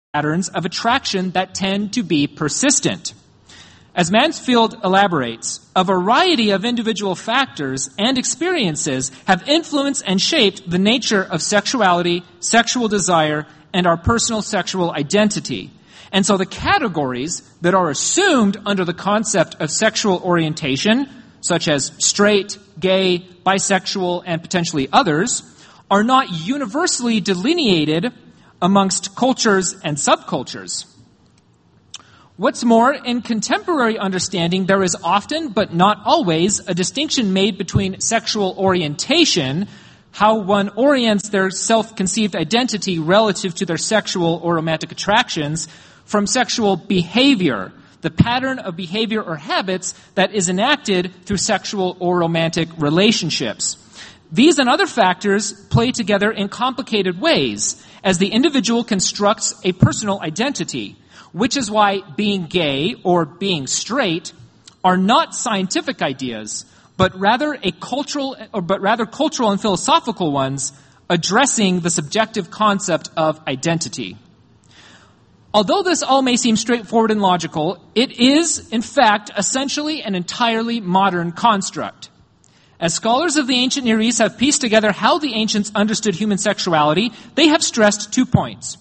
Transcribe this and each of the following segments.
patterns of attraction that tend to be persistent. As Mansfield elaborates, a variety of individual factors and experiences have influenced and shaped the nature of sexuality, sexual desire, and our personal sexual identity. And so the categories that are assumed under the concept of sexual orientation, such as straight, gay, bisexual, and potentially others, are not universally delineated amongst cultures and subcultures. What's more, in contemporary understanding, there is often, but not always, a distinction made between sexual orientation, how one orients their self-conceived identity relative to their sexual or romantic attractions, from sexual behavior, the pattern of behavior or habits that is enacted through sexual or romantic relationships. These and other factors play together in complicated ways as the individual constructs a personal identity, which is why being gay or being straight are not scientific ideas, but rather cultural and philosophical ones addressing the subjective concept of identity. Although this all may seem straightforward and logical, it is, in fact, essentially an entirely modern construct. As scholars of the ancient Near East have pieced together how the ancients understood human sexuality, they have stressed 2 points.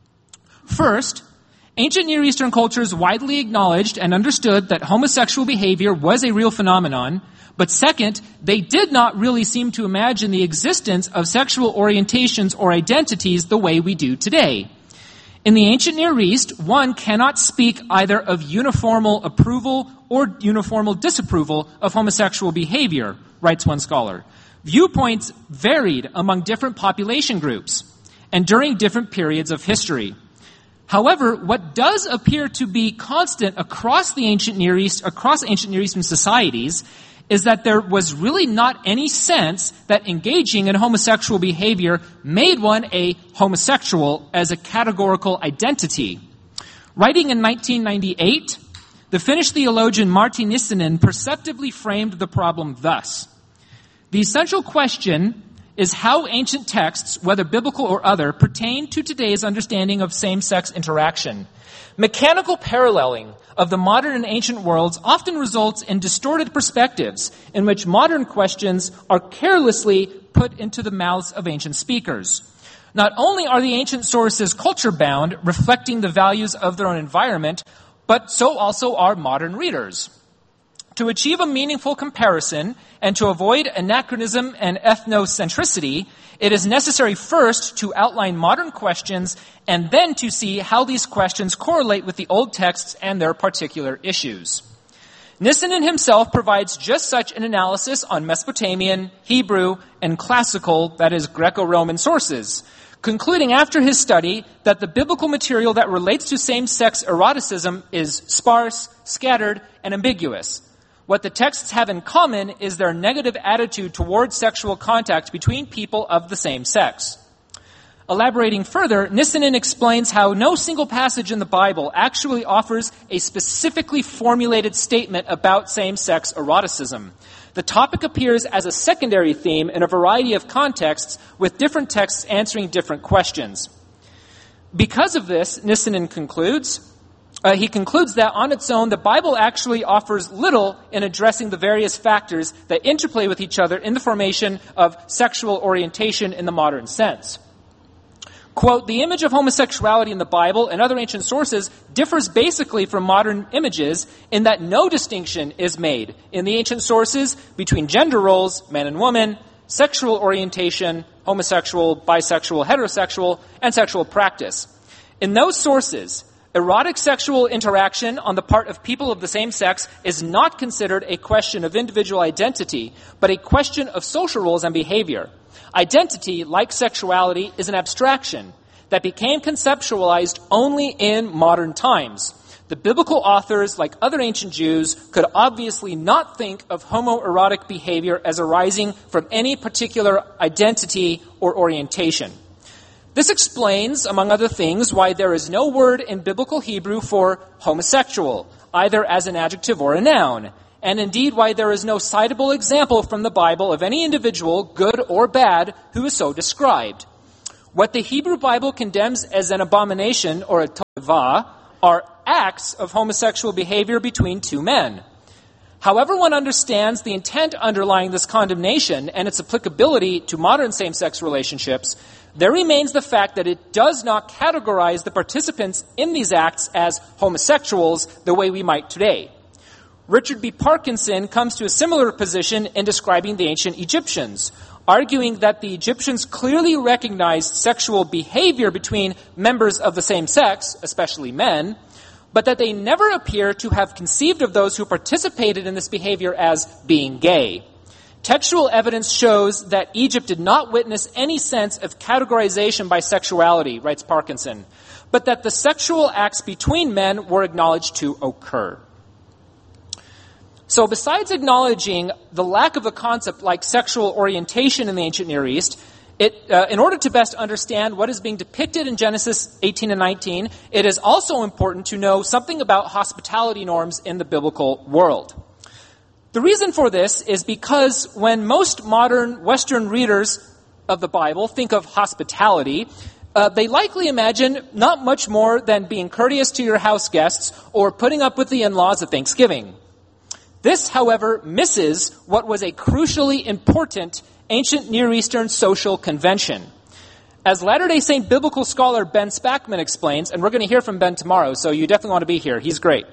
First, ancient Near Eastern cultures widely acknowledged and understood that homosexual behavior was a real phenomenon, but second, they did not really seem to imagine the existence of sexual orientations or identities the way we do today. In the ancient Near East, one cannot speak either of uniformal approval or uniformal disapproval of homosexual behavior, writes one scholar. Viewpoints varied among different population groups and during different periods of history. However, what does appear to be constant across ancient Near Eastern societies is that there was really not any sense that engaging in homosexual behavior made one a homosexual as a categorical identity. Writing in 1998, the Finnish theologian Martti Nissinen perceptively framed the problem thus. The essential question is how ancient texts, whether biblical or other, pertain to today's understanding of same-sex interaction. Mechanical paralleling of the modern and ancient worlds often results in distorted perspectives in which modern questions are carelessly put into the mouths of ancient speakers. Not only are the ancient sources culture-bound, reflecting the values of their own environment, but so also are modern readers. To achieve a meaningful comparison and to avoid anachronism and ethnocentricity, it is necessary first to outline modern questions and then to see how these questions correlate with the old texts and their particular issues. Nissinen himself provides just such an analysis on Mesopotamian, Hebrew, and classical, that is, Greco-Roman sources, concluding after his study that the biblical material that relates to same-sex eroticism is sparse, scattered, and ambiguous. What the texts have in common is their negative attitude towards sexual contact between people of the same sex. Elaborating further, Nissinen explains how no single passage in the Bible actually offers a specifically formulated statement about same-sex eroticism. The topic appears as a secondary theme in a variety of contexts, with different texts answering different questions. Because of this, Nissinen concludes that on its own, the Bible actually offers little in addressing the various factors that interplay with each other in the formation of sexual orientation in the modern sense. Quote, the image of homosexuality in the Bible and other ancient sources differs basically from modern images in that no distinction is made in the ancient sources between gender roles, man and woman, sexual orientation, homosexual, bisexual, heterosexual, and sexual practice. In those sources, erotic sexual interaction on the part of people of the same sex is not considered a question of individual identity, but a question of social roles and behavior. Identity, like sexuality, is an abstraction that became conceptualized only in modern times. The biblical authors, like other ancient Jews, could obviously not think of homoerotic behavior as arising from any particular identity or orientation. This explains, among other things, why there is no word in biblical Hebrew for homosexual, either as an adjective or a noun, and indeed why there is no citable example from the Bible of any individual, good or bad, who is so described. What the Hebrew Bible condemns as an abomination or a to'evah are acts of homosexual behavior between two men. However one understands the intent underlying this condemnation and its applicability to modern same-sex relationships, there remains the fact that it does not categorize the participants in these acts as homosexuals the way we might today. Richard B. Parkinson comes to a similar position in describing the ancient Egyptians, arguing that the Egyptians clearly recognized sexual behavior between members of the same sex, especially men, but that they never appear to have conceived of those who participated in this behavior as being gay. Textual evidence shows that Egypt did not witness any sense of categorization by sexuality, writes Parkinson, but that the sexual acts between men were acknowledged to occur. So besides acknowledging the lack of a concept like sexual orientation in the ancient Near East, in order to best understand what is being depicted in Genesis 18 and 19, it is also important to know something about hospitality norms in the biblical world. The reason for this is because when most modern Western readers of the Bible think of hospitality, they likely imagine not much more than being courteous to your house guests or putting up with the in-laws at Thanksgiving. This, however, misses what was a crucially important ancient Near Eastern social convention. As Latter-day Saint biblical scholar Ben Spackman explains, and we're going to hear from Ben tomorrow, so you definitely want to be here. He's great.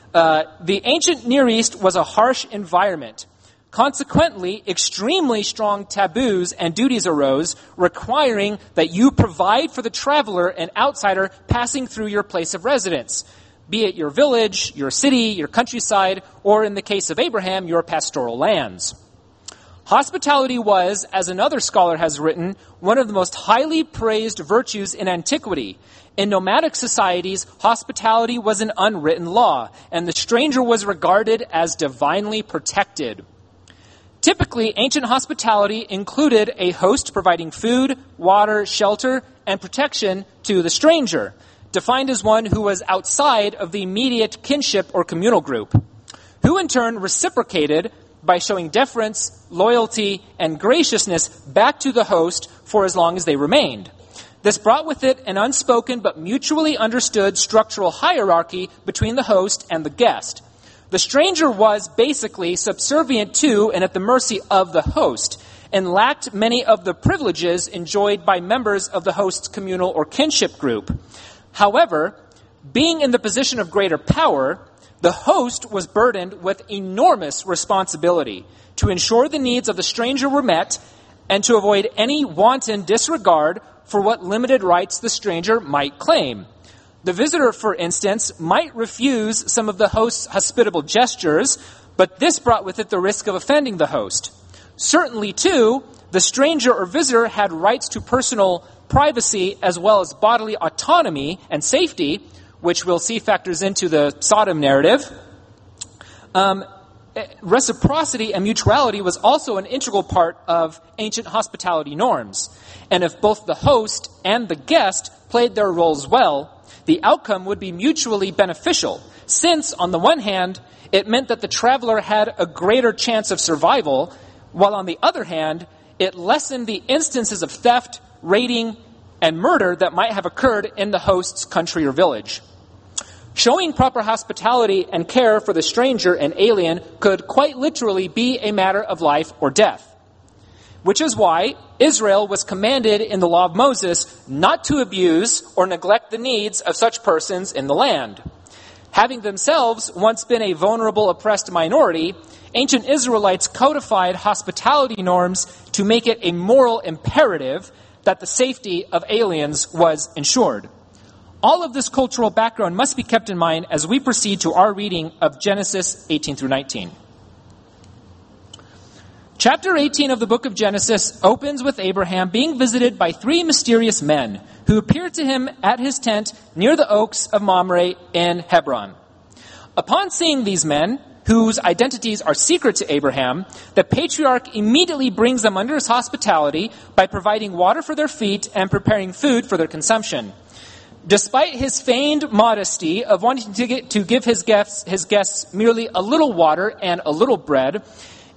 The ancient Near East was a harsh environment. Consequently, extremely strong taboos and duties arose, requiring that you provide for the traveler and outsider passing through your place of residence, be it your village, your city, your countryside, or in the case of Abraham, your pastoral lands. Hospitality was, as another scholar has written, one of the most highly praised virtues in antiquity. In nomadic societies, hospitality was an unwritten law, and the stranger was regarded as divinely protected. Typically, ancient hospitality included a host providing food, water, shelter, and protection to the stranger, defined as one who was outside of the immediate kinship or communal group, who in turn reciprocated by showing deference, loyalty, and graciousness back to the host for as long as they remained. This brought with it an unspoken but mutually understood structural hierarchy between the host and the guest. The stranger was basically subservient to and at the mercy of the host, and lacked many of the privileges enjoyed by members of the host's communal or kinship group. However, being in the position of greater power, the host was burdened with enormous responsibility to ensure the needs of the stranger were met and to avoid any wanton disregard for what limited rights the stranger might claim. The visitor, for instance, might refuse some of the host's hospitable gestures, but this brought with it the risk of offending the host. Certainly, too, the stranger or visitor had rights to personal privacy as well as bodily autonomy and safety, which we'll see factors into the Sodom narrative. Reciprocity and mutuality was also an integral part of ancient hospitality norms. And if both the host and the guest played their roles well, the outcome would be mutually beneficial, since, on the one hand, it meant that the traveler had a greater chance of survival, while on the other hand, it lessened the instances of theft, raiding, and murder that might have occurred in the host's country or village. Showing proper hospitality and care for the stranger and alien could quite literally be a matter of life or death. Which is why Israel was commanded in the law of Moses not to abuse or neglect the needs of such persons in the land. Having themselves once been a vulnerable, oppressed minority, ancient Israelites codified hospitality norms to make it a moral imperative that the safety of aliens was ensured. All of this cultural background must be kept in mind as we proceed to our reading of Genesis 18 through 19. Chapter 18 of the book of Genesis opens with Abraham being visited by three mysterious men who appeared to him at his tent near the oaks of Mamre in Hebron. Upon seeing these men, whose identities are secret to Abraham, the patriarch immediately brings them under his hospitality by providing water for their feet and preparing food for their consumption. Despite his feigned modesty of wanting to give his guests merely a little water and a little bread,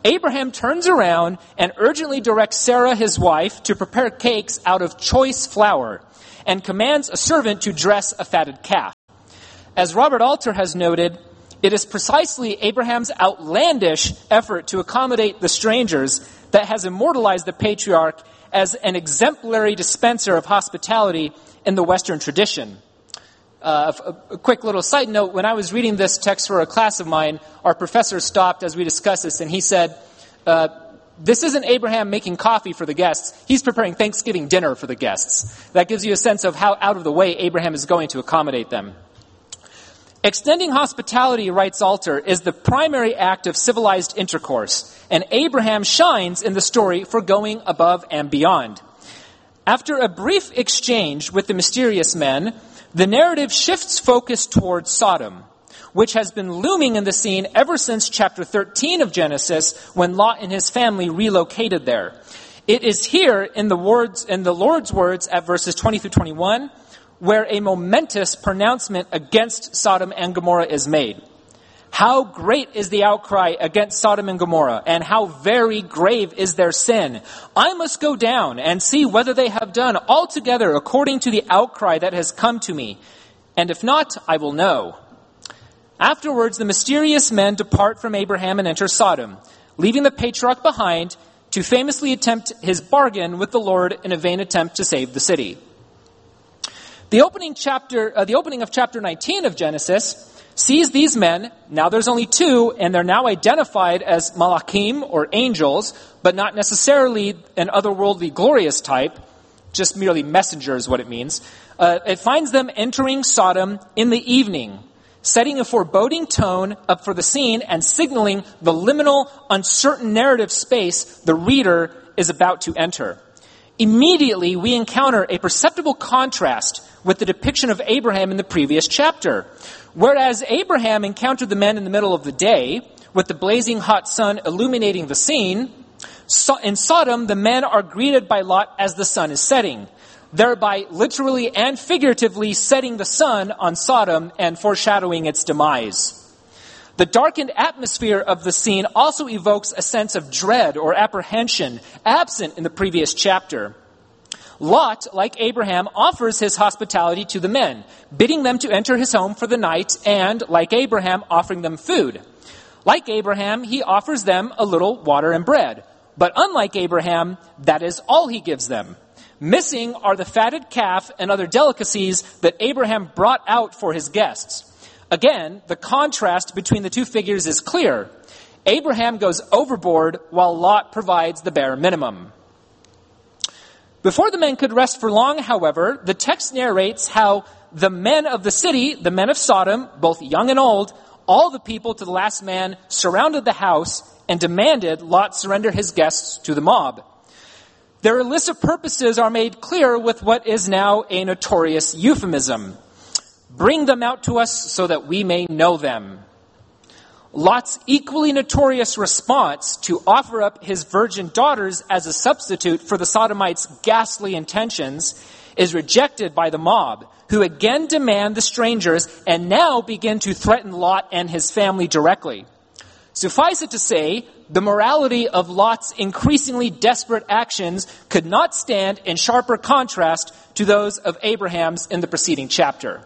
Abraham turns around and urgently directs Sarah, his wife, to prepare cakes out of choice flour and commands a servant to dress a fatted calf. As Robert Alter has noted, it is precisely Abraham's outlandish effort to accommodate the strangers that has immortalized the patriarch as an exemplary dispenser of hospitality in the Western tradition. A quick little side note, when I was reading this text for a class of mine, our professor stopped as we discussed this, and he said, this isn't Abraham making coffee for the guests. He's preparing Thanksgiving dinner for the guests. That gives you a sense of how out of the way Abraham is going to accommodate them. Extending hospitality, writes Alter, is the primary act of civilized intercourse, and Abraham shines in the story for going above and beyond. After a brief exchange with the mysterious men, the narrative shifts focus towards Sodom, which has been looming in the scene ever since chapter 13 of Genesis, when Lot and his family relocated there. It is here in the Lord's words at verses 20 through 21, where a momentous pronouncement against Sodom and Gomorrah is made. How great is the outcry against Sodom and Gomorrah, and how very grave is their sin. I must go down and see whether they have done altogether according to the outcry that has come to me. And if not, I will know. Afterwards, the mysterious men depart from Abraham and enter Sodom, leaving the patriarch behind to famously attempt his bargain with the Lord in a vain attempt to save the city. The opening of chapter 19 of Genesis sees these men, now there's only two, and they're now identified as malachim, or angels, but not necessarily an otherworldly glorious type, just merely messenger is what it means. It finds them entering Sodom in the evening, setting a foreboding tone up for the scene and signaling the liminal, uncertain narrative space the reader is about to enter. Immediately, we encounter a perceptible contrast with the depiction of Abraham in the previous chapter. Whereas Abraham encountered the men in the middle of the day, with the blazing hot sun illuminating the scene, in Sodom, the men are greeted by Lot as the sun is setting, thereby literally and figuratively setting the sun on Sodom and foreshadowing its demise. The darkened atmosphere of the scene also evokes a sense of dread or apprehension absent in the previous chapter. Lot, like Abraham, offers his hospitality to the men, bidding them to enter his home for the night and, like Abraham, offering them food. Like Abraham, he offers them a little water and bread. But unlike Abraham, that is all he gives them. Missing are the fatted calf and other delicacies that Abraham brought out for his guests. Again, the contrast between the two figures is clear. Abraham goes overboard while Lot provides the bare minimum. Before the men could rest for long, however, the text narrates how the men of the city, the men of Sodom, both young and old, all the people to the last man, surrounded the house and demanded Lot surrender his guests to the mob. Their illicit purposes are made clear with what is now a notorious euphemism. Bring them out to us so that we may know them. Lot's equally notorious response to offer up his virgin daughters as a substitute for the Sodomites' ghastly intentions is rejected by the mob, who again demand the strangers and now begin to threaten Lot and his family directly. Suffice it to say, the morality of Lot's increasingly desperate actions could not stand in sharper contrast to those of Abraham's in the preceding chapter.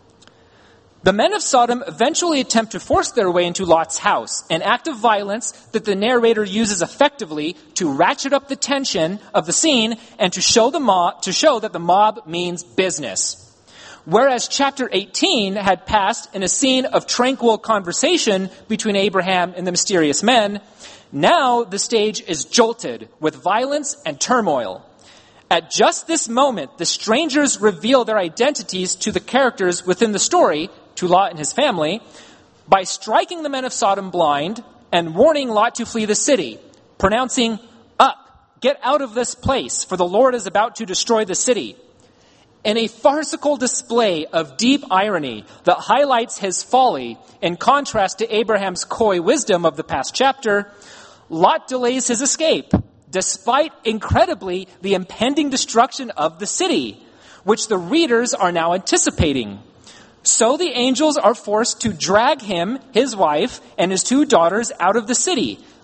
The men of Sodom eventually attempt to force their way into Lot's house, an act of violence that the narrator uses effectively to ratchet up the tension of the scene and to show that the mob means business. Whereas chapter 18 had passed in a scene of tranquil conversation between Abraham and the mysterious men, now the stage is jolted with violence and turmoil. At just this moment, the strangers reveal their identities to the characters within the story, to Lot and his family, by striking the men of Sodom blind and warning Lot to flee the city, pronouncing, "Up, get out of this place, for the Lord is about to destroy the city." In a farcical display of deep irony that highlights his folly in contrast to Abraham's coy wisdom of the past chapter, Lot delays his escape, despite, incredibly, the impending destruction of the city, which the readers are now anticipating. So the angels are forced to drag him, his wife, and his two daughters out of the city,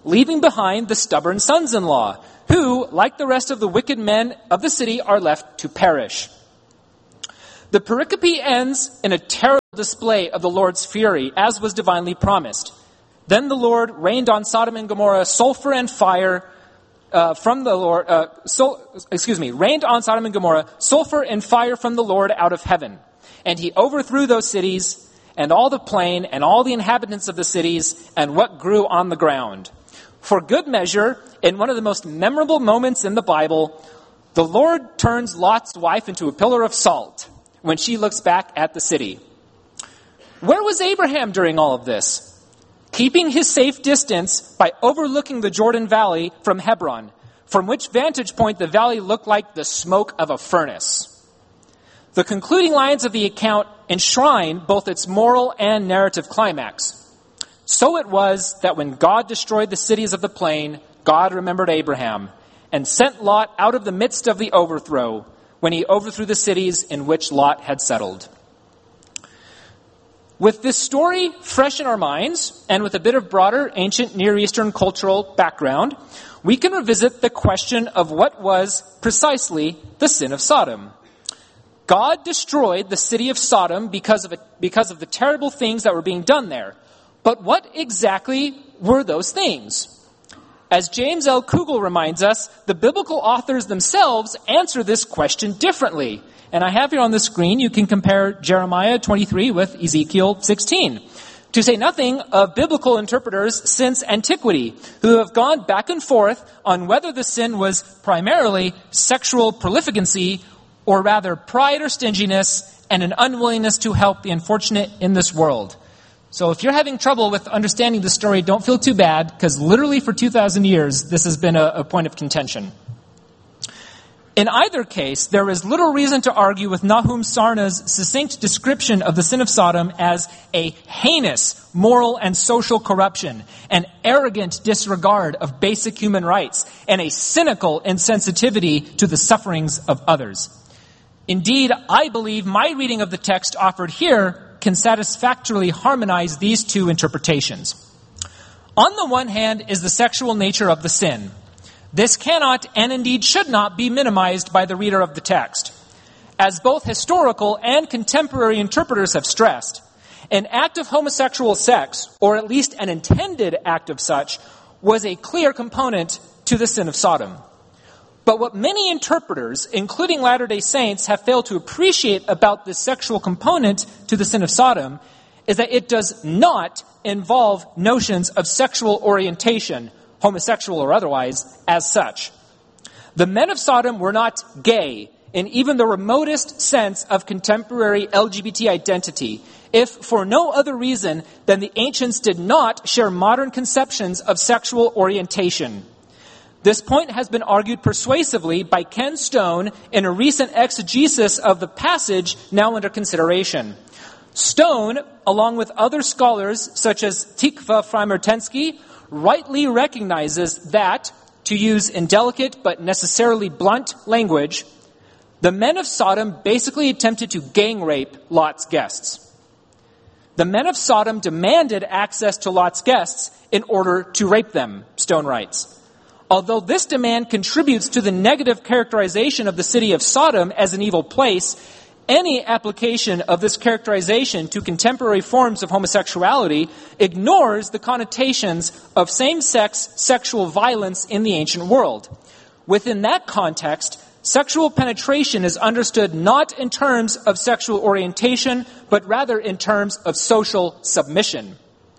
leaving behind the stubborn sons-in-law, who, like the rest of the wicked men of the city, are left to perish. The pericope ends in a terrible display of the Lord's fury, as was divinely promised. Then the Lord rained on Sodom and Gomorrah sulfur and fire from the Lord. Rained on Sodom and Gomorrah sulfur and fire from the Lord out of heaven, and he overthrew those cities and all the plain and all the inhabitants of the cities and what grew on the ground. For good measure, in one of the most memorable moments in the Bible, the Lord turns Lot's wife into a pillar of salt when she looks back at the city. Where was Abraham during all of this? Keeping his safe distance by overlooking the Jordan Valley from Hebron, from which vantage point the valley looked like the smoke of a furnace. The concluding lines of the account enshrine both its moral and narrative climax. So it was that when God destroyed the cities of the plain, God remembered Abraham and sent Lot out of the midst of the overthrow when he overthrew the cities in which Lot had settled. With this story fresh in our minds, and with a bit of broader ancient Near Eastern cultural background, we can revisit the question of what was precisely the sin of Sodom. God destroyed the city of Sodom because of the terrible things that were being done there. But what exactly were those things? As James L. Kugel reminds us, the biblical authors themselves answer this question differently. And I have here on the screen, you can compare Jeremiah 23 with Ezekiel 16. To say nothing of biblical interpreters since antiquity, who have gone back and forth on whether the sin was primarily sexual prolificancy, or rather pride or stinginess, and an unwillingness to help the unfortunate in this world. So if you're having trouble with understanding the story, don't feel too bad, because literally for 2,000 years, this has been a point of contention. In either case, there is little reason to argue with Nahum Sarna's succinct description of the sin of Sodom as a heinous moral and social corruption, an arrogant disregard of basic human rights, and a cynical insensitivity to the sufferings of others. Indeed, I believe my reading of the text offered here can satisfactorily harmonize these two interpretations. On the one hand is the sexual nature of the sin. This cannot, and indeed should not, be minimized by the reader of the text. As both historical and contemporary interpreters have stressed, an act of homosexual sex, or at least an intended act of such, was a clear component to the sin of Sodom. But what many interpreters, including Latter-day Saints, have failed to appreciate about this sexual component to the sin of Sodom is that it does not involve notions of sexual orientation, homosexual or otherwise, as such. The men of Sodom were not gay in even the remotest sense of contemporary LGBT identity, if for no other reason than the ancients did not share modern conceptions of sexual orientation. This point has been argued persuasively by Ken Stone in a recent exegesis of the passage now under consideration. Stone, along with other scholars such as Tikva Frymertensky, rightly recognizes that, to use indelicate but necessarily blunt language, the men of Sodom basically attempted to gang rape Lot's guests. The men of Sodom demanded access to Lot's guests in order to rape them, Stone writes. Although this demand contributes to the negative characterization of the city of Sodom as an evil place, any application of this characterization to contemporary forms of homosexuality ignores the connotations of same-sex sexual violence in the ancient world. Within that context, sexual penetration is understood not in terms of sexual orientation, but rather in terms of social submission.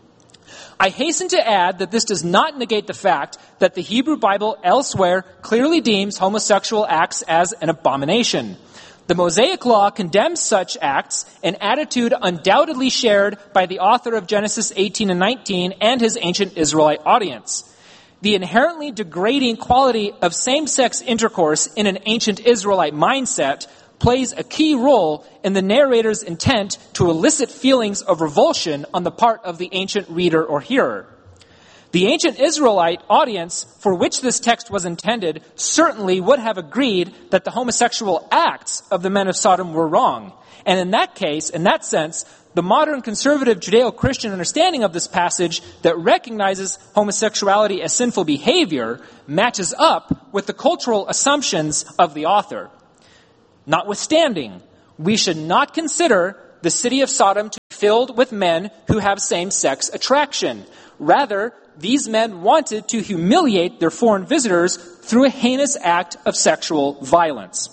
I hasten to add that this does not negate the fact that the Hebrew Bible elsewhere clearly deems homosexual acts as an abomination. The Mosaic Law condemns such acts, an attitude undoubtedly shared by the author of Genesis 18 and 19 and his ancient Israelite audience. The inherently degrading quality of same-sex intercourse in an ancient Israelite mindset plays a key role in the narrator's intent to elicit feelings of revulsion on the part of the ancient reader or hearer. The ancient Israelite audience for which this text was intended certainly would have agreed that the homosexual acts of the men of Sodom were wrong, And in that case, in that sense, the modern conservative Judeo-Christian understanding of this passage that recognizes homosexuality as sinful behavior matches up with the cultural assumptions of the author. Notwithstanding, we should not consider the city of Sodom to be filled with men who have same-sex attraction. Rather, these men wanted to humiliate their foreign visitors through a heinous act of sexual violence.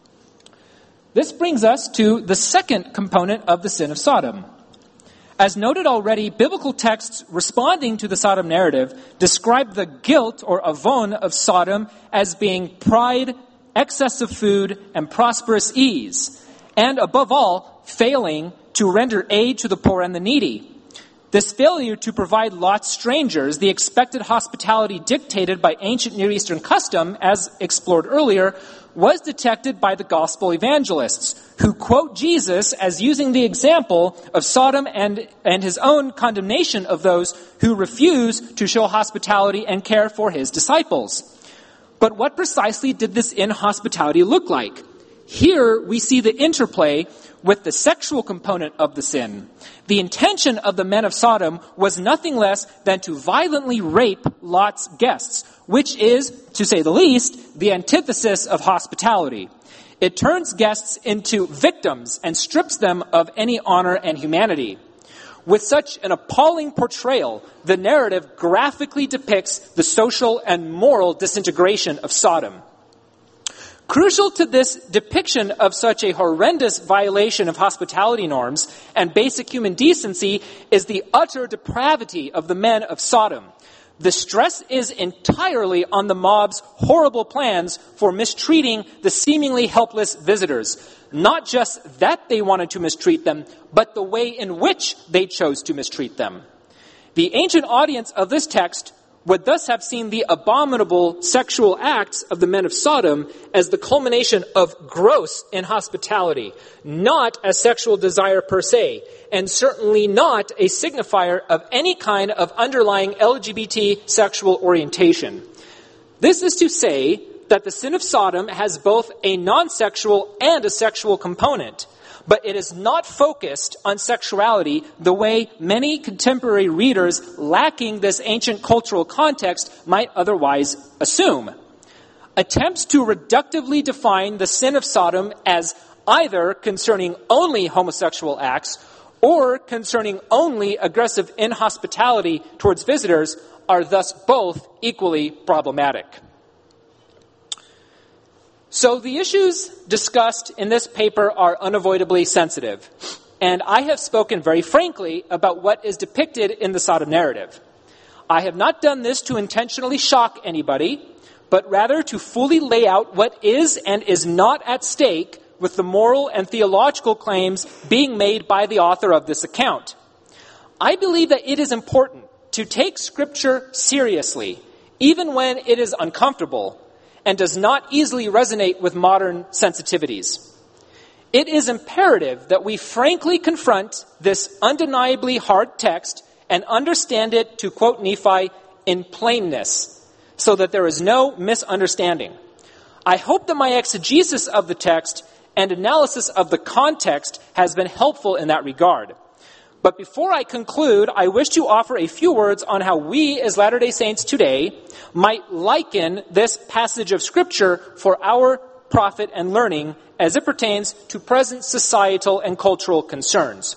This brings us to the second component of the sin of Sodom. As noted already, biblical texts responding to the Sodom narrative describe the guilt or avon of Sodom as being pride, excess of food, and prosperous ease, and above all, failing to render aid to the poor and the needy. This failure to provide Lot's strangers the expected hospitality dictated by ancient Near Eastern custom, as explored earlier, was detected by the gospel evangelists, who quote Jesus as using the example of Sodom and his own condemnation of those who refuse to show hospitality and care for his disciples. But what precisely did this inhospitality look like? Here we see the interplay with the sexual component of the sin. The intention of the men of Sodom was nothing less than to violently rape Lot's guests, which is, to say the least, the antithesis of hospitality. It turns guests into victims and strips them of any honor and humanity. With such an appalling portrayal, the narrative graphically depicts the social and moral disintegration of Sodom. Crucial to this depiction of such a horrendous violation of hospitality norms and basic human decency is the utter depravity of the men of Sodom. The stress is entirely on the mob's horrible plans for mistreating the seemingly helpless visitors. Not just that they wanted to mistreat them, but the way in which they chose to mistreat them. The ancient audience of this text would thus have seen the abominable sexual acts of the men of Sodom as the culmination of gross inhospitality, not a sexual desire per se, and certainly not a signifier of any kind of underlying LGBT sexual orientation. This is to say that the sin of Sodom has both a non-sexual and a sexual component, but it is not focused on sexuality the way many contemporary readers lacking this ancient cultural context might otherwise assume. Attempts to reductively define the sin of Sodom as either concerning only homosexual acts or concerning only aggressive inhospitality towards visitors are thus both equally problematic. So the issues discussed in this paper are unavoidably sensitive, and I have spoken very frankly about what is depicted in the Sodom narrative. I have not done this to intentionally shock anybody, but rather to fully lay out what is and is not at stake with the moral and theological claims being made by the author of this account. I believe that it is important to take Scripture seriously, even when it is uncomfortable, and does not easily resonate with modern sensitivities. It is imperative that we frankly confront this undeniably hard text and understand it, to quote Nephi, in plainness, so that there is no misunderstanding. I hope that my exegesis of the text and analysis of the context has been helpful in that regard. But before I conclude, I wish to offer a few words on how we, as Latter-day Saints today, might liken this passage of Scripture for our profit and learning as it pertains to present societal and cultural concerns.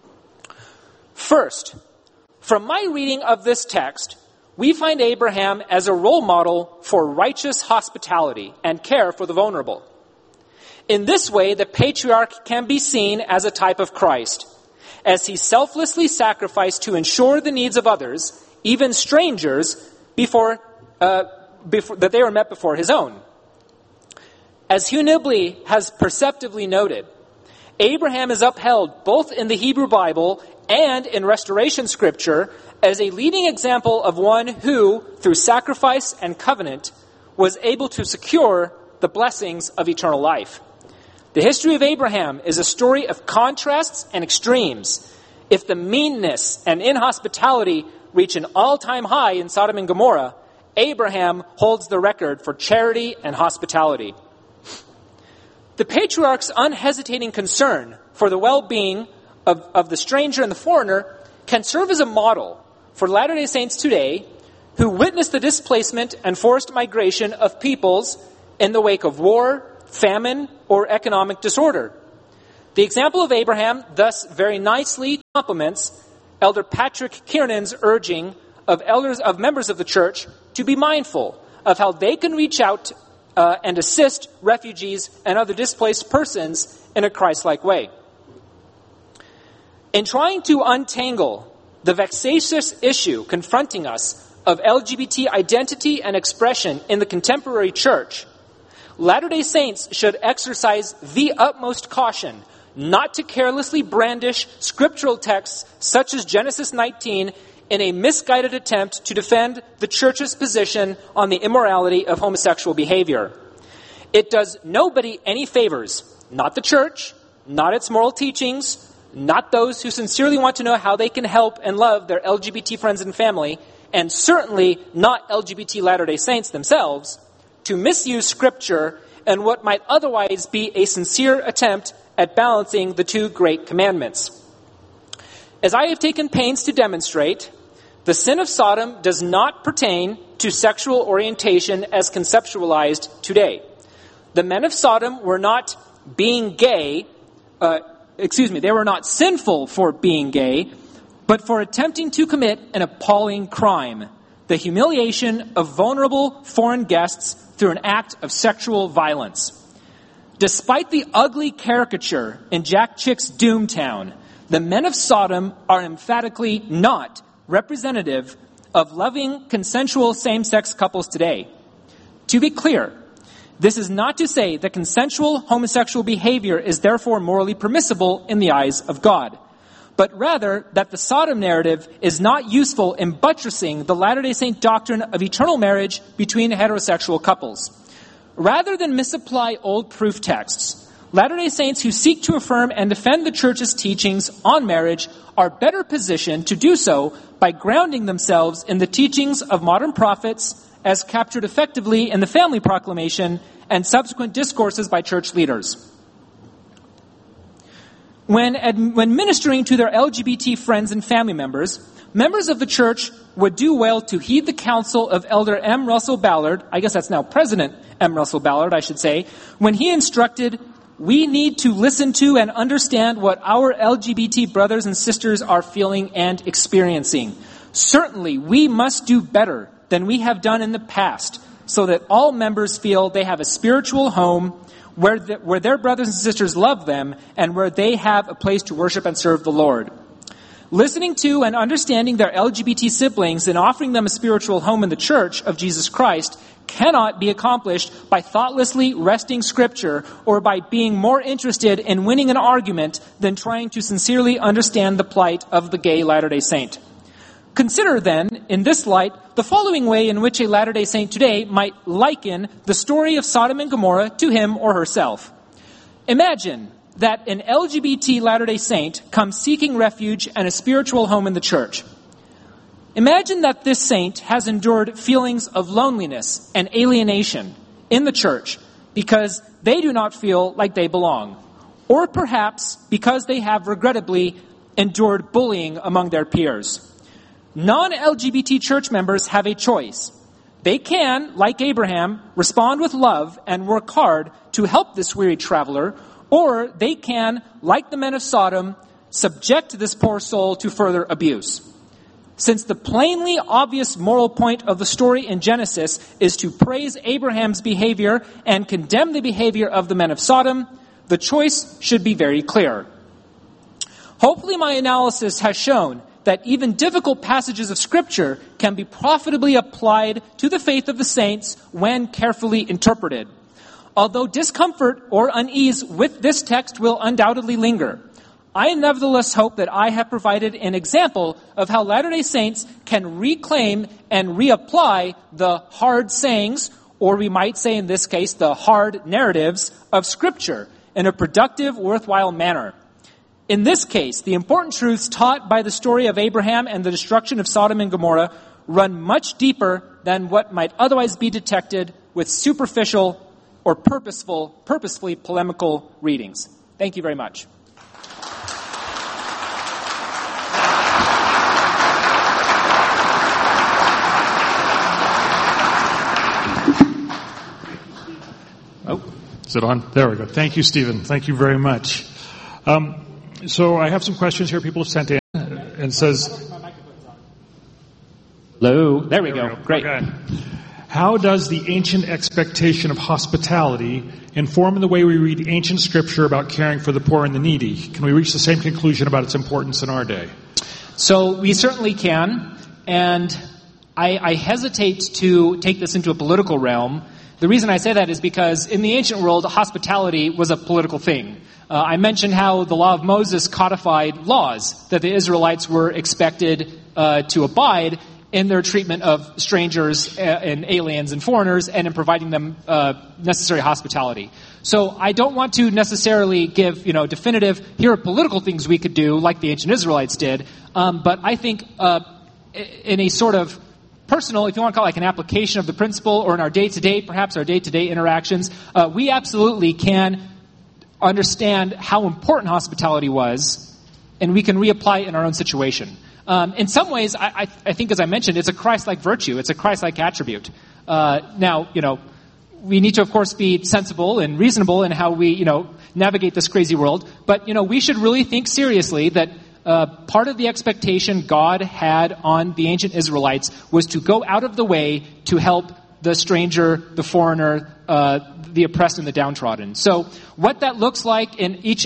First, from my reading of this text, we find Abraham as a role model for righteous hospitality and care for the vulnerable. In this way, the patriarch can be seen as a type of Christ, as he selflessly sacrificed to ensure the needs of others, even strangers, before that they were met before his own. As Hugh Nibley has perceptively noted, Abraham is upheld both in the Hebrew Bible and in Restoration Scripture as a leading example of one who, through sacrifice and covenant, was able to secure the blessings of eternal life. The history of Abraham is a story of contrasts and extremes. If the meanness and inhospitality reach an all-time high in Sodom and Gomorrah, Abraham holds the record for charity and hospitality. The patriarch's unhesitating concern for the well-being of the stranger and the foreigner can serve as a model for Latter-day Saints today who witnessed the displacement and forced migration of peoples in the wake of war, famine, or economic disorder. The example of Abraham thus very nicely complements Elder Patrick Kiernan's urging of members of the church to be mindful of how they can reach out and assist refugees and other displaced persons in a Christ-like way. In trying to untangle the vexatious issue confronting us of LGBT identity and expression in the contemporary church, Latter-day Saints should exercise the utmost caution not to carelessly brandish scriptural texts such as Genesis 19 in a misguided attempt to defend the church's position on the immorality of homosexual behavior. It does nobody any favors, not the church, not its moral teachings, not those who sincerely want to know how they can help and love their LGBT friends and family, and certainly not LGBT Latter-day Saints themselves, to misuse Scripture and what might otherwise be a sincere attempt at balancing the two great commandments. As I have taken pains to demonstrate, the sin of Sodom does not pertain to sexual orientation as conceptualized today. The men of Sodom were not being gay, they were not sinful for being gay, but for attempting to commit an appalling crime, the humiliation of vulnerable foreign guests through an act of sexual violence. Despite the ugly caricature in Jack Chick's Doomtown, the men of Sodom are emphatically not representative of loving, consensual same-sex couples today. To be clear, this is not to say that consensual homosexual behavior is therefore morally permissible in the eyes of God, but rather that the Sodom narrative is not useful in buttressing the Latter-day Saint doctrine of eternal marriage between heterosexual couples. Rather than misapply old proof texts, Latter-day Saints who seek to affirm and defend the Church's teachings on marriage are better positioned to do so by grounding themselves in the teachings of modern prophets as captured effectively in the Family Proclamation and subsequent discourses by church leaders. When ministering to their LGBT friends and family members, members of the church would do well to heed the counsel of Elder M. Russell Ballard, I guess that's now President M. Russell Ballard, I should say, when he instructed, "We need to listen to and understand what our LGBT brothers and sisters are feeling and experiencing. Certainly, we must do better than we have done in the past so that all members feel they have a spiritual home where their brothers and sisters love them and where they have a place to worship and serve the Lord." Listening to and understanding their LGBT siblings and offering them a spiritual home in the Church of Jesus Christ cannot be accomplished by thoughtlessly wresting Scripture or by being more interested in winning an argument than trying to sincerely understand the plight of the gay Latter-day Saint. Consider then, in this light, the following way in which a Latter-day Saint today might liken the story of Sodom and Gomorrah to him or herself. Imagine that an LGBT Latter-day Saint comes seeking refuge and a spiritual home in the church. Imagine that this saint has endured feelings of loneliness and alienation in the church because they do not feel like they belong, or perhaps because they have regrettably endured bullying among their peers. Non-LGBT church members have a choice. They can, like Abraham, respond with love and work hard to help this weary traveler, or they can, like the men of Sodom, subject this poor soul to further abuse. Since the plainly obvious moral point of the story in Genesis is to praise Abraham's behavior and condemn the behavior of the men of Sodom, the choice should be very clear. Hopefully my analysis has shown that even difficult passages of Scripture can be profitably applied to the faith of the saints when carefully interpreted. Although discomfort or unease with this text will undoubtedly linger, I nevertheless hope that I have provided an example of how Latter-day Saints can reclaim and reapply the hard sayings, or we might say in this case, the hard narratives of Scripture in a productive, worthwhile manner. In this case, the important truths taught by the story of Abraham and the destruction of Sodom and Gomorrah run much deeper than what might otherwise be detected with superficial or purposefully polemical readings. Thank you very much. Is it on? There we go. Thank you, Stephen. Thank you very much. So I have some questions here people have sent in and says... Hello. There we go. Great. Okay. How does the ancient expectation of hospitality inform the way we read ancient scripture about caring for the poor and the needy? Can we reach the same conclusion about its importance in our day? So we certainly can, and I hesitate to take this into a political realm. The reason I say that is because in the ancient world, hospitality was a political thing. I mentioned how the law of Moses codified laws that the Israelites were expected to abide in their treatment of strangers and aliens and foreigners and in providing them necessary hospitality. So I don't want to necessarily give, definitive, here are political things we could do like the ancient Israelites did, but I think in a sort of personal, if you want to call it like an application of the principle, or in our day-to-day, perhaps our day-to-day interactions, we absolutely can understand how important hospitality was, and we can reapply it in our own situation. In some ways, I think, as I mentioned, it's a Christ-like virtue. It's a Christ-like attribute. Now, we need to, of course, be sensible and reasonable in how we, navigate this crazy world. But, we should really think seriously that part of the expectation God had on the ancient Israelites was to go out of the way to help the stranger, the foreigner, the oppressed and the downtrodden. So what that looks like in each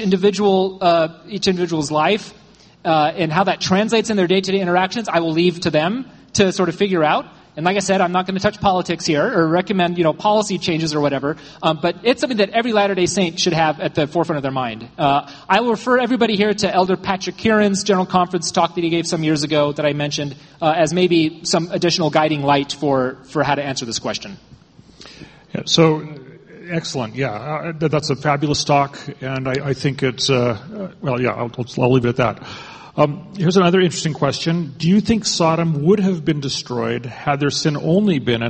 individual's life, and how that translates in their day-to-day interactions, I will leave to them to sort of figure out. And like I said, I'm not going to touch politics here or recommend, policy changes or whatever. But it's something that every Latter-day Saint should have at the forefront of their mind. I will refer everybody here to Elder Patrick Kieran's General Conference talk that he gave some years ago that I mentioned as maybe some additional guiding light for how to answer this question. Yeah, so, excellent. Yeah, that's a fabulous talk, and I think it's, I'll leave it at that. Here's another interesting question. Do you think Sodom would have been destroyed had their sin only been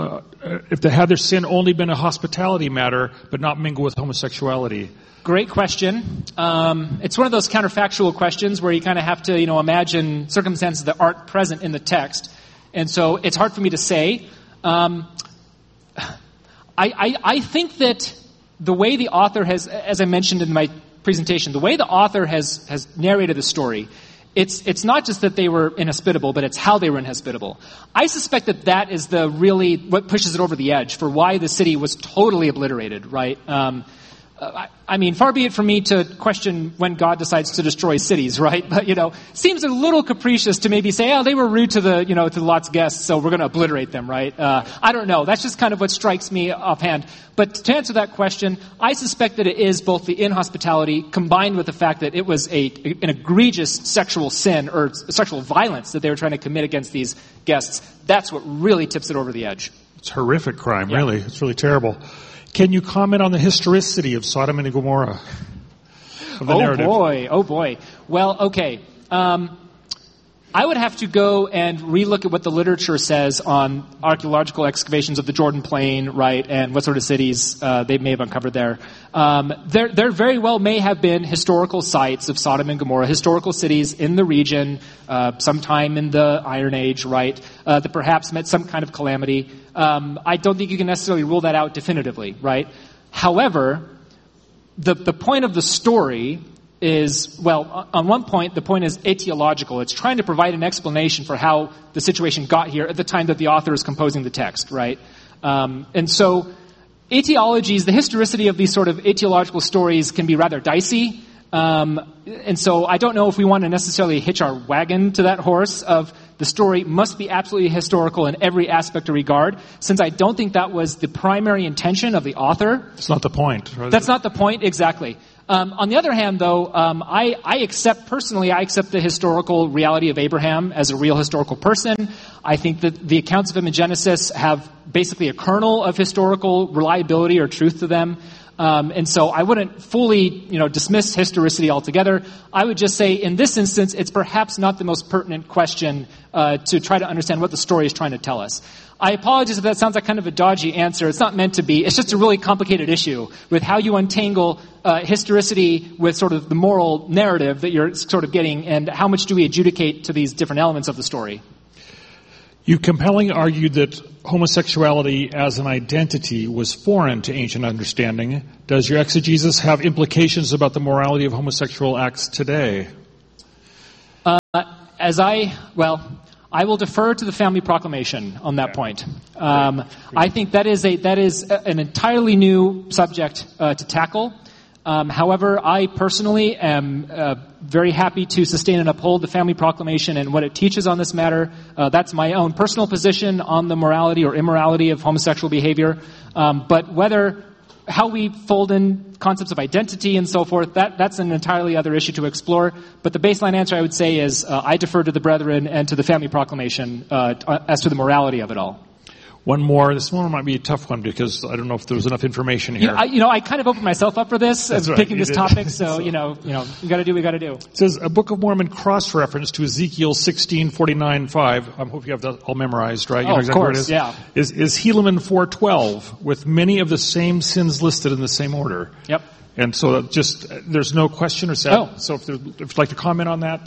had their sin only been a hospitality matter, but not mingle with homosexuality? Great question. It's one of those counterfactual questions where you kind of have to, imagine circumstances that aren't present in the text. And so it's hard for me to say. I think that the way the author has, as I mentioned in my presentation, the way the author has narrated the story, it's not just that they were inhospitable, but it's how they were inhospitable. I suspect that is what pushes it over the edge for why the city was totally obliterated, right? Far be it from me to question when God decides to destroy cities, right? But, seems a little capricious to maybe say, they were rude to to Lot's guests, so we're going to obliterate them, right? I don't know. That's just kind of what strikes me offhand. But to answer that question, I suspect that it is both the inhospitality combined with the fact that it was an egregious sexual sin or sexual violence that they were trying to commit against these guests. That's what really tips it over the edge. It's horrific crime, really. It's really terrible. Can you comment on the historicity of Sodom and Gomorrah? Oh boy. Well, okay. I would have to go and relook at what the literature says on archaeological excavations of the Jordan Plain, right, and what sort of cities they may have uncovered there. There very well may have been historical sites of Sodom and Gomorrah, historical cities in the region, sometime in the Iron Age, right, that perhaps met some kind of calamity. I don't think you can necessarily rule that out definitively, right? However, the point of the story is, on one point, the point is etiological. It's trying to provide an explanation for how the situation got here at the time that the author is composing the text, right? And so etiologies, the historicity of these sort of etiological stories can be rather dicey. And so I don't know if we want to necessarily hitch our wagon to that horse of the story must be absolutely historical in every aspect or regard, since I don't think that was the primary intention of the author. It's not the point. Right? That's not the point, exactly. On the other hand, though, I accept the historical reality of Abraham as a real historical person. I think that the accounts of him in Genesis have basically a kernel of historical reliability or truth to them. And so I wouldn't fully, dismiss historicity altogether. I would just say in this instance, it's perhaps not the most pertinent question to try to understand what the story is trying to tell us. I apologize if that sounds like kind of a dodgy answer. It's not meant to be. It's just a really complicated issue with how you untangle historicity with sort of the moral narrative that you're sort of getting, and how much do we adjudicate to these different elements of the story. You compellingly argued that homosexuality as an identity was foreign to ancient understanding. Does your exegesis have implications about the morality of homosexual acts today? I will defer to the Family Proclamation on that point. I think that is an entirely new subject to tackle. However, I personally am very happy to sustain and uphold the Family Proclamation and what it teaches on this matter. That's my own personal position on the morality or immorality of homosexual behavior. But how we fold in concepts of identity and so forth, that's an entirely other issue to explore. But the baseline answer I would say is I defer to the brethren and to the Family Proclamation as to the morality of it all. One more. This one might be a tough one because I don't know if there was enough information here. I kind of opened myself up for this, picking this topic. So, we got to do what we got to do. It says a Book of Mormon cross-reference to Ezekiel 16:49-5. I hope you have that all memorized, right? You know exactly of course, where it is. Is Helaman 4:12 with many of the same sins listed in the same order? Yep. And so there's no question or set. Oh. So if you'd like to comment on that.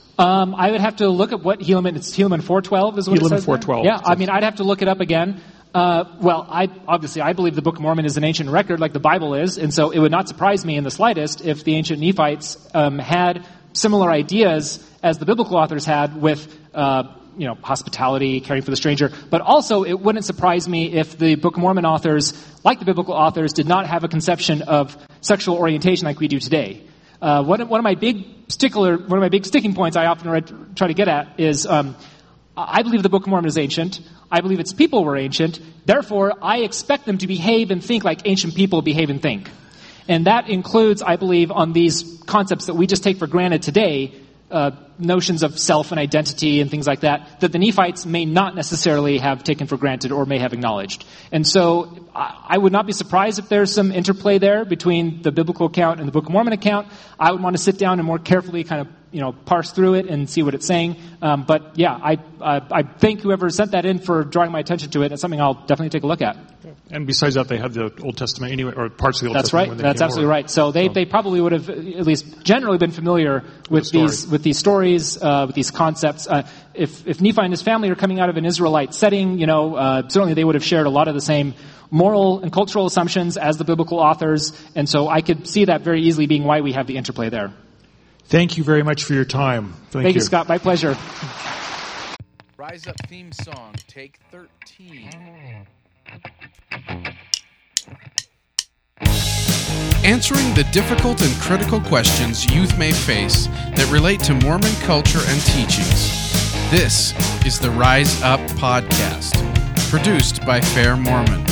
I would have to look at what Helaman, it's Helaman 4:12 is what it says. Helaman 4:12. Yeah, I'd have to look it up again. I believe the Book of Mormon is an ancient record like the Bible is, and so it would not surprise me in the slightest if the ancient Nephites had similar ideas as the biblical authors had with hospitality, caring for the stranger. But also, it wouldn't surprise me if the Book of Mormon authors, like the biblical authors, did not have a conception of sexual orientation like we do today. One of my big sticking points I often try to get at is I believe the Book of Mormon is ancient. I believe its people were ancient. Therefore, I expect them to behave and think like ancient people behave and think. And that includes, I believe, on these concepts that we just take for granted today, notions of self and identity and things like that the Nephites may not necessarily have taken for granted or may have acknowledged. And so I would not be surprised if there's some interplay there between the biblical account and the Book of Mormon account. I would want to sit down and more carefully kind of parse through it and see what it's saying. But yeah, I think whoever sent that in for drawing my attention to it is something I'll definitely take a look at. And besides that, they had the Old Testament anyway, or parts of the Old That's Testament. Right. That's absolutely right. So they probably would have at least generally been familiar with these stories, with these concepts. If Nephi and his family are coming out of an Israelite setting, certainly they would have shared a lot of the same moral and cultural assumptions as the biblical authors. And so I could see that very easily being why we have the interplay there. Thank you very much for your time. Thank you, Scott. My pleasure. Rise Up theme song, take 13. Answering the difficult and critical questions youth may face that relate to Mormon culture and teachings. This is the Rise Up Podcast, produced by Fair Mormon.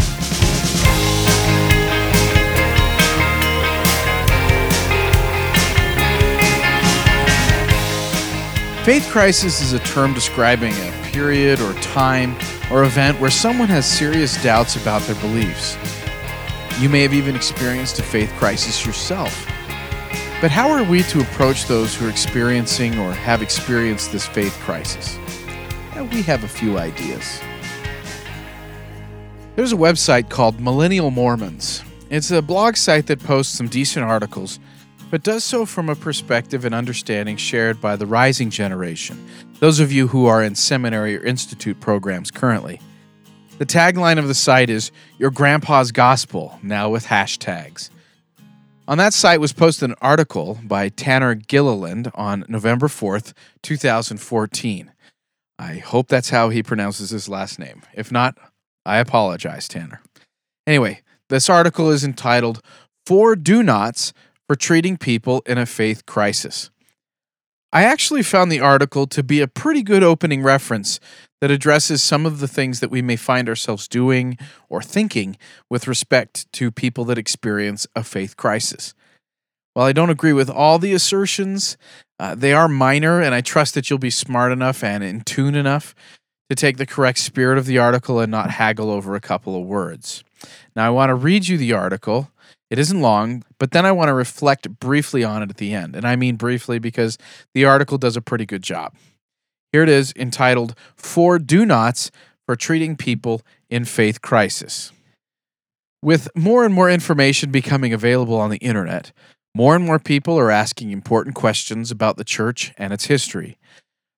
Faith crisis is a term describing a period or time or event where someone has serious doubts about their beliefs. You may have even experienced a faith crisis yourself. But how are we to approach those who are experiencing or have experienced this faith crisis? We have a few ideas. There's a website called Millennial Mormons. It's a blog site that posts some decent articles, but does so from a perspective and understanding shared by the rising generation, those of you who are in seminary or institute programs currently. The tagline of the site is, "Your Grandpa's Gospel," now with hashtags. On that site was posted an article by Tanner Gilliland on November 4th, 2014. I hope that's how he pronounces his last name. If not, I apologize, Tanner. Anyway, this article is entitled, 4 Do-Nots for Treating People in a Faith Crisis. I actually found the article to be a pretty good opening reference that addresses some of the things that we may find ourselves doing or thinking with respect to people that experience a faith crisis. While I don't agree with all the assertions, they are minor, and I trust that you'll be smart enough and in tune enough to take the correct spirit of the article and not haggle over a couple of words. Now, I want to read you the article. It isn't long, but then I want to reflect briefly on it at the end. And I mean briefly because the article does a pretty good job. Here it is, entitled 4 Do-Nots for Treating People in Faith Crisis. With more and more information becoming available on the internet, more and more people are asking important questions about the church and its history.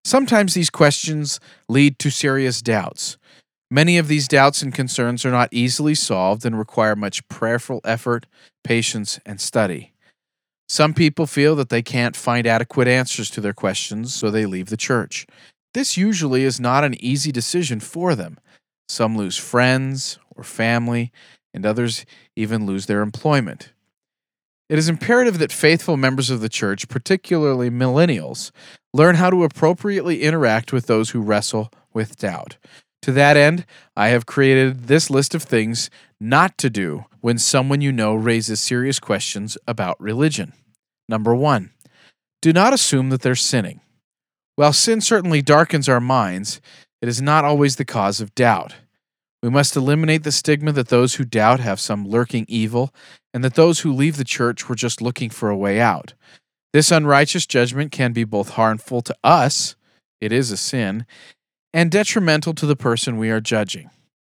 Sometimes these questions lead to serious doubts. Many of these doubts and concerns are not easily solved and require much prayerful effort, patience, and study. Some people feel that they can't find adequate answers to their questions, so they leave the church. This usually is not an easy decision for them. Some lose friends or family, and others even lose their employment. It is imperative that faithful members of the church, particularly millennials, learn how to appropriately interact with those who wrestle with doubt. To that end, I have created this list of things not to do when someone you know raises serious questions about religion. Number 1, do not assume that they're sinning. While sin certainly darkens our minds, it is not always the cause of doubt. We must eliminate the stigma that those who doubt have some lurking evil and that those who leave the church were just looking for a way out. This unrighteous judgment can be both harmful to us, it is a sin, and detrimental to the person we are judging.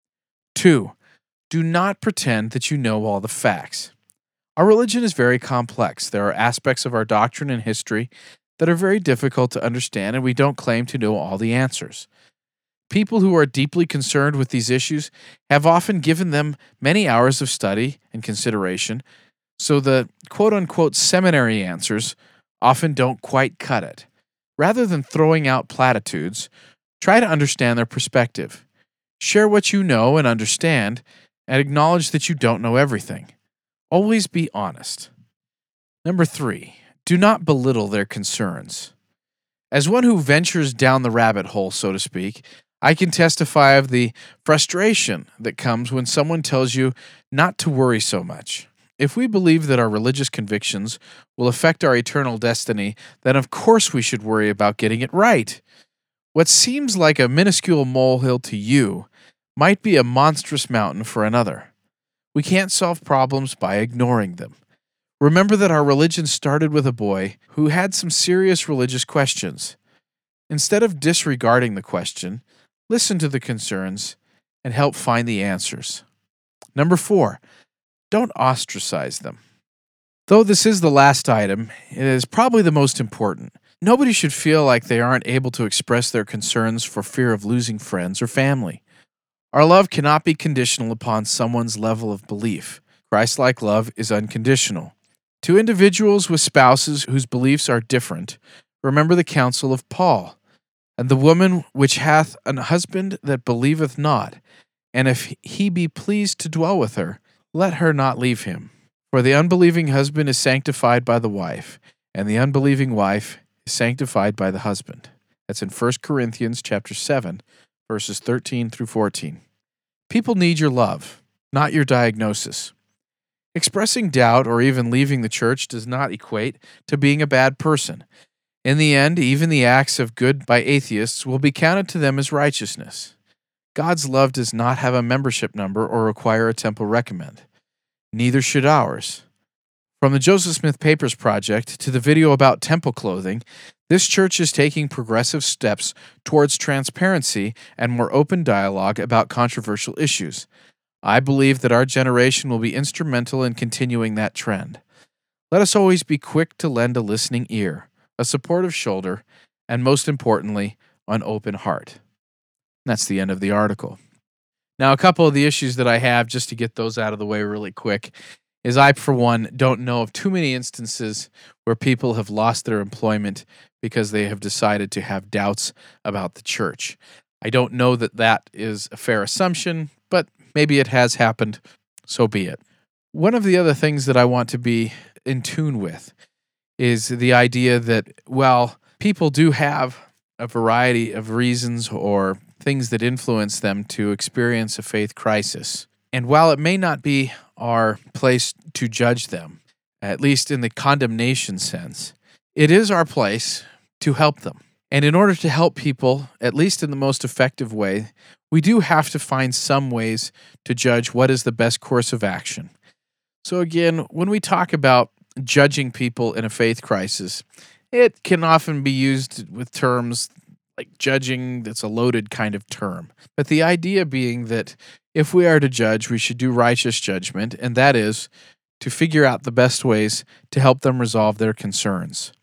2, do not pretend that you know all the facts. Our religion is very complex. There are aspects of our doctrine and history that are very difficult to understand, and we don't claim to know all the answers. People who are deeply concerned with these issues have often given them many hours of study and consideration, so the quote-unquote seminary answers often don't quite cut it. Rather than throwing out platitudes, try to understand their perspective. Share what you know and understand, and acknowledge that you don't know everything. Always be honest. Number 3, do not belittle their concerns. As one who ventures down the rabbit hole, so to speak, I can testify of the frustration that comes when someone tells you not to worry so much. If we believe that our religious convictions will affect our eternal destiny, then of course we should worry about getting it right. What seems like a minuscule molehill to you might be a monstrous mountain for another. We can't solve problems by ignoring them. Remember that our religion started with a boy who had some serious religious questions. Instead of disregarding the question, listen to the concerns and help find the answers. Number 4, don't ostracize them. Though this is the last item, it is probably the most important. Nobody should feel like they aren't able to express their concerns for fear of losing friends or family. Our love cannot be conditional upon someone's level of belief. Christ-like love is unconditional. To individuals with spouses whose beliefs are different, remember the counsel of Paul. And the woman which hath an husband that believeth not, and if he be pleased to dwell with her, let her not leave him. For the unbelieving husband is sanctified by the wife, and the unbelieving wife is sanctified by the husband. That's in 1 Corinthians chapter 7, verses 13 through 14. People need your love, not your diagnosis. Expressing doubt or even leaving the church does not equate to being a bad person. In the end, even the acts of good by atheists will be counted to them as righteousness. God's love does not have a membership number or require a temple recommend. Neither should ours. From the Joseph Smith Papers Project to the video about temple clothing, this church is taking progressive steps towards transparency and more open dialogue about controversial issues. I believe that our generation will be instrumental in continuing that trend. Let us always be quick to lend a listening ear, a supportive shoulder, and most importantly, an open heart. That's the end of the article. Now, a couple of the issues that I have, just to get those out of the way really quick, is I, for one, don't know of too many instances where people have lost their employment because they have decided to have doubts about the church. I don't know that that is a fair assumption, but maybe it has happened, so be it. One of the other things that I want to be in tune with is the idea that, well, people do have a variety of reasons or things that influence them to experience a faith crisis. And while it may not be our place to judge them, at least in the condemnation sense, it is our place to help them. And in order to help people, at least in the most effective way, we do have to find some ways to judge what is the best course of action. So again, when we talk about judging people in a faith crisis, it can often be used with terms like judging that's a loaded kind of term. But the idea being that if we are to judge, we should do righteous judgment, and that is to figure out the best ways to help them resolve their concerns.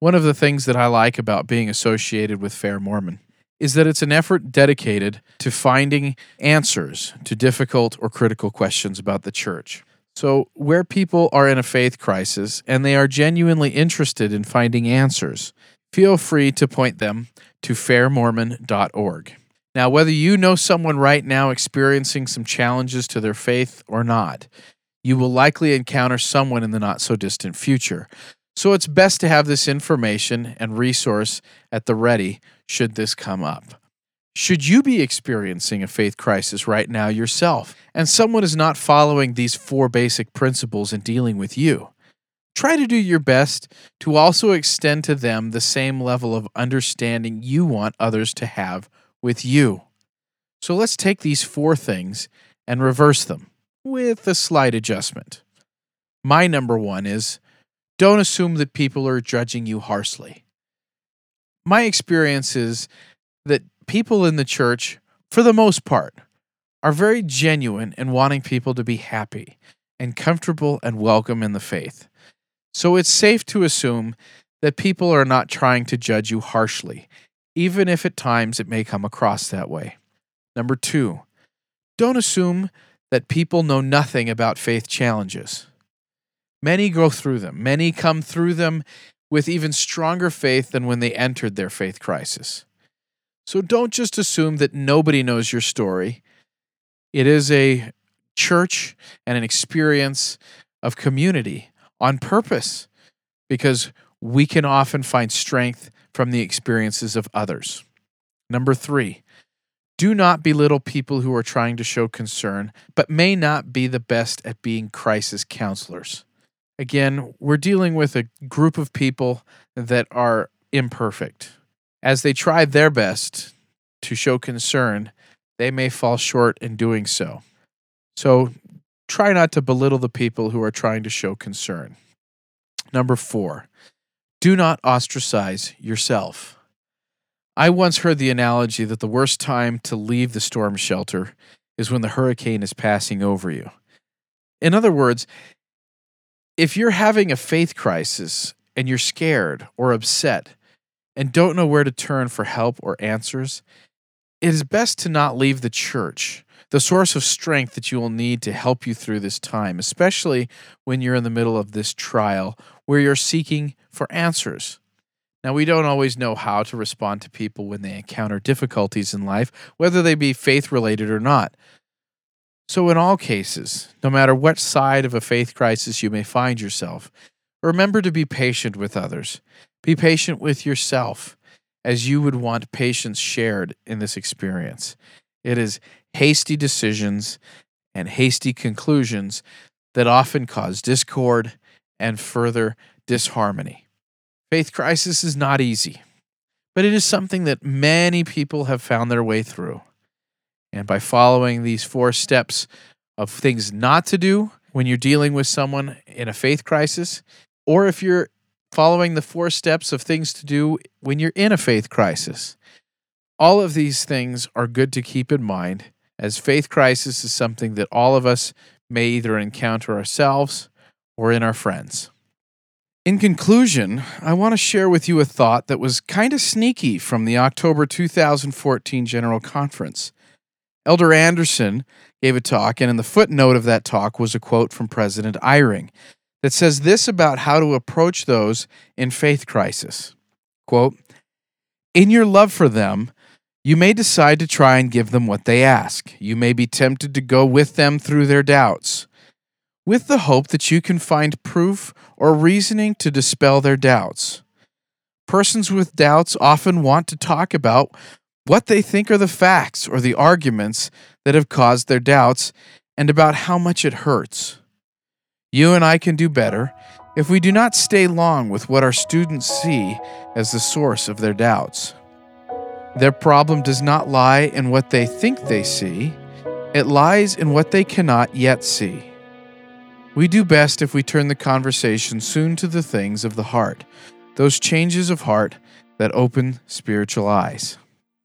One of the things that I like about being associated with Fair Mormon is that it's an effort dedicated to finding answers to difficult or critical questions about the church. So, where people are in a faith crisis and they are genuinely interested in finding answers, feel free to point them to fairmormon.org. Now, whether you know someone right now experiencing some challenges to their faith or not, you will likely encounter someone in the not-so-distant future. So it's best to have this information and resource at the ready should this come up. Should you be experiencing a faith crisis right now yourself, and someone is not following these 4 basic principles in dealing with you, try to do your best to also extend to them the same level of understanding you want others to have with you. So let's take these 4 things and reverse them with a slight adjustment. My number 1 is, don't assume that people are judging you harshly. My experience is that people in the church, for the most part, are very genuine in wanting people to be happy and comfortable and welcome in the faith. So it's safe to assume that people are not trying to judge you harshly, even if at times it may come across that way. Number 2, don't assume that people know nothing about faith challenges. Many go through them. Many come through them with even stronger faith than when they entered their faith crisis. So don't just assume that nobody knows your story. It is a church and an experience of community on purpose, because we can often find strength from the experiences of others. Number 3, do not belittle people who are trying to show concern, but may not be the best at being crisis counselors. Again, we're dealing with a group of people that are imperfect. As they try their best to show concern, they may fall short in doing so. So try not to belittle the people who are trying to show concern. Number 4, do not ostracize yourself. I once heard the analogy that the worst time to leave the storm shelter is when the hurricane is passing over you. In other words, if you're having a faith crisis and you're scared or upset and don't know where to turn for help or answers, it is best to not leave the church, the source of strength that you will need to help you through this time, especially when you're in the middle of this trial where you're seeking for answers. Now, we don't always know how to respond to people when they encounter difficulties in life, whether they be faith-related or not. So in all cases, no matter what side of a faith crisis you may find yourself, remember to be patient with others. Be patient with yourself, as you would want patience shared in this experience. It is hasty decisions and hasty conclusions that often cause discord and further disharmony. Faith crisis is not easy, but it is something that many people have found their way through. And by following these 4 steps of things not to do when you're dealing with someone in a faith crisis, or if you're following the 4 steps of things to do when you're in a faith crisis, all of these things are good to keep in mind, as faith crisis is something that all of us may either encounter ourselves or in our friends. In conclusion, I want to share with you a thought that was kind of sneaky from the October 2014 General Conference. Elder Anderson gave a talk, and in the footnote of that talk was a quote from President Eyring that says this about how to approach those in faith crisis. Quote, "In your love for them, you may decide to try and give them what they ask. You may be tempted to go with them through their doubts, with the hope that you can find proof or reasoning to dispel their doubts. Persons with doubts often want to talk about what they think are the facts or the arguments that have caused their doubts and about how much it hurts. You and I can do better if we do not stay long with what our students see as the source of their doubts. Their problem does not lie in what they think they see. It lies in what they cannot yet see. We do best if we turn the conversation soon to the things of the heart, those changes of heart that open spiritual eyes."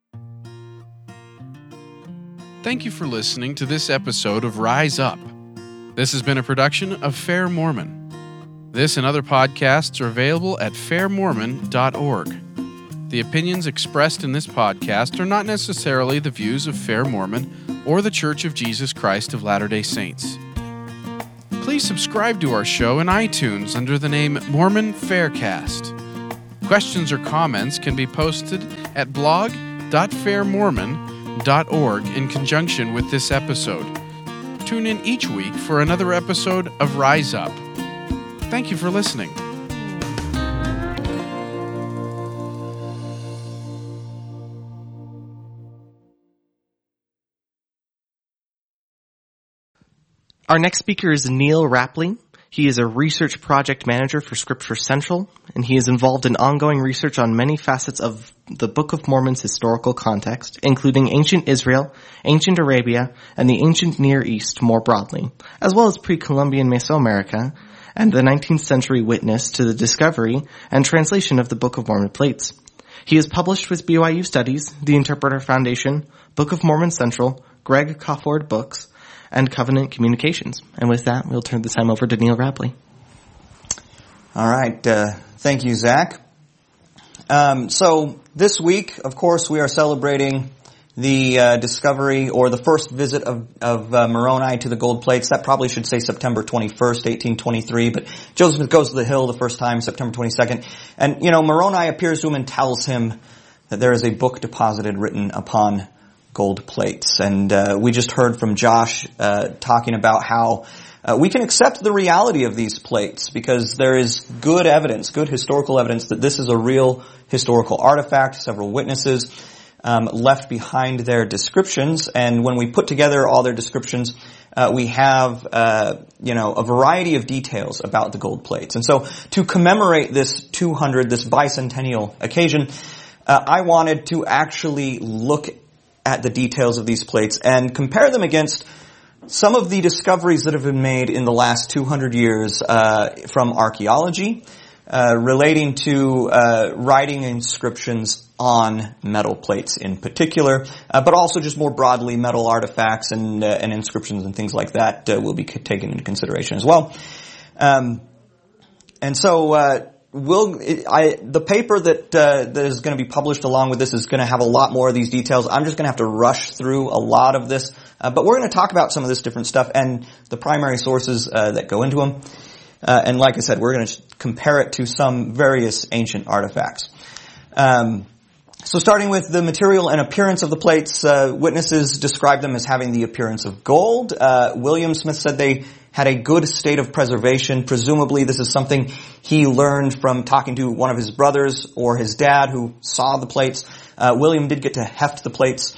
Thank you for listening to this episode of Rise Up. This has been a production of Fair Mormon. This and other podcasts are available at fairmormon.org. The opinions expressed in this podcast are not necessarily the views of Fair Mormon or the Church of Jesus Christ of Latter-day Saints. Please subscribe to our show in iTunes under the name Mormon Faircast. Questions or comments can be posted at blog.fairmormon.org in conjunction with this episode. Tune in each week for another episode of Rise Up. Thank you for listening. Our next speaker is Neil Rapley. He is a research project manager for Scripture Central, and he is involved in ongoing research on many facets of the Book of Mormon's historical context, including ancient Israel, ancient Arabia, and the ancient Near East more broadly, as well as pre-Columbian Mesoamerica and the 19th century witness to the discovery and translation of the Book of Mormon plates. He is published with BYU Studies, the Interpreter Foundation, Book of Mormon Central, Greg Cofford Books, and Covenant Communications. And with that, we'll turn the time over to Neil Rapley. All right. Thank you, Zach. So this week, of course, we are celebrating the discovery or the first visit of Moroni to the gold plates. That probably should say September 21st, 1823, but Joseph Smith goes to the hill the first time, September 22nd. And, Moroni appears to him and tells him that there is a book deposited written upon gold plates. And we just heard from Josh talking about how we can accept the reality of these plates because there is good evidence, good historical evidence that this is a real historical artifact. Several witnesses left behind their descriptions, and when we put together all their descriptions, we have a variety of details about the gold plates. And so to commemorate this bicentennial occasion, I wanted to actually look at the details of these plates and compare them against some of the discoveries that have been made in the last 200 years from archaeology relating to writing inscriptions on metal plates in particular, but also just more broadly metal artifacts and inscriptions and things like that will be taken into consideration as well. And so the paper that is going to be published along with this is going to have a lot more of these details. I'm just going to have to rush through a lot of this, but we're going to talk about some of this different stuff and the primary sources that go into them. And like I said, we're going to compare it to some various ancient artifacts. So starting with the material and appearance of the plates, witnesses describe them as having the appearance of gold. William Smith said they had a good state of preservation. Presumably this is something he learned from talking to one of his brothers or his dad who saw the plates. William did get to heft the plates.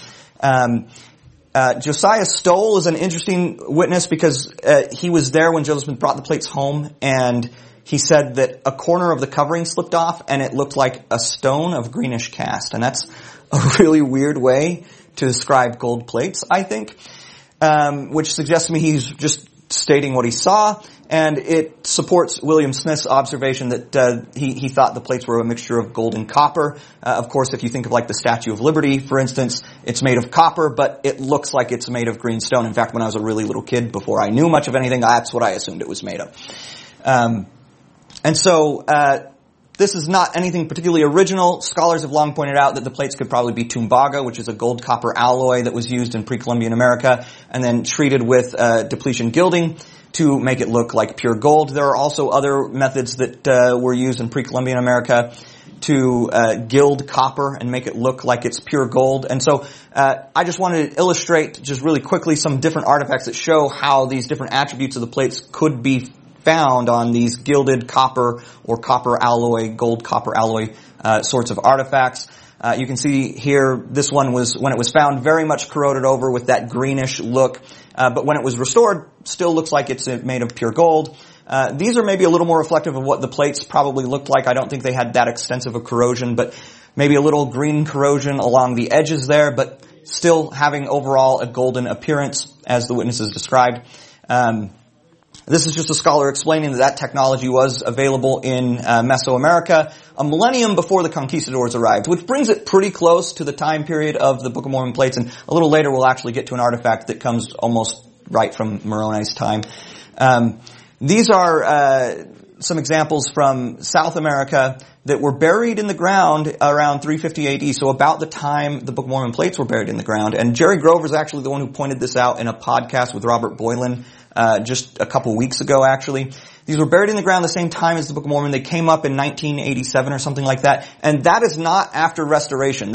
Josiah Stoll is an interesting witness because he was there when Joseph Smith brought the plates home, and he said that a corner of the covering slipped off and it looked like a stone of greenish cast. And that's a really weird way to describe gold plates, I think, which suggests to me he's just stating what he saw, and it supports William Smith's observation that he thought the plates were a mixture of gold and copper. Of course, if you think of like the Statue of Liberty, for instance, it's made of copper, but it looks like it's made of green stone. In fact, when I was a really little kid, before I knew much of anything, that's what I assumed it was made of. And so this is not anything particularly original. Scholars have long pointed out that the plates could probably be tumbaga, which is a gold-copper alloy that was used in pre-Columbian America, and then treated with depletion gilding to make it look like pure gold. There are also other methods that were used in pre-Columbian America to gild copper and make it look like it's pure gold. And so I just wanted to illustrate just really quickly some different artifacts that show how these different attributes of the plates could be found on these gilded copper or copper alloy, gold copper alloy sorts of artifacts. You can see here, this one was, when it was found, very much corroded over with that greenish look. But when it was restored, still looks like it's made of pure gold. These are maybe a little more reflective of what the plates probably looked like. I don't think they had that extensive a corrosion, but maybe a little green corrosion along the edges there, but still having overall a golden appearance, as the witnesses described. This is just a scholar explaining that technology was available in Mesoamerica a millennium before the conquistadors arrived, which brings it pretty close to the time period of the Book of Mormon plates. And a little later, we'll actually get to an artifact that comes almost right from Moroni's time. These are some examples from South America that were buried in the ground around 350 AD, so about the time the Book of Mormon plates were buried in the ground. And Jerry Grover is actually the one who pointed this out in a podcast with Robert Boylan just a couple weeks ago, actually. These were buried in the ground the same time as the Book of Mormon. They came up in 1987 or something like that. And that is not after restoration.